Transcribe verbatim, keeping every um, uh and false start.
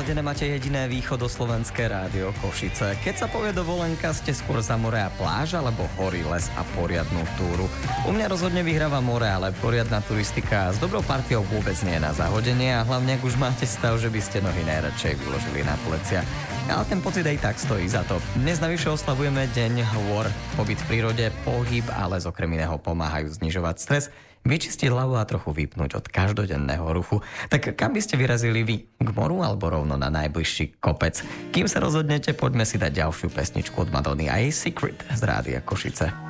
naladené máte jediné východoslovenské rádio Košice. Keď sa povie dovolenka, ste skôr za more a pláž, alebo hory, les a poriadnu túru. U mňa rozhodne vyhráva more, ale poriadna turistika s dobrou partiou vôbec nie je na zahodenie a hlavne ak už máte stav, že by ste nohy najradšej vyložili na plecia. Ale ten pocit aj tak stojí za to. Dnes navyše oslavujeme Deň hôr. Pobyt v prírode, pohyb, ale z okrem iného pomáhajú znižovať stres, vyčistiť hlavu a trochu vypnúť od každodenného ruchu. Tak kam by ste vyrazili vy? K moru alebo rovno na najbližší kopec? Kým sa rozhodnete, poďme si dať ďalšiu pesničku od Madony a jej Secret z rádia Košice.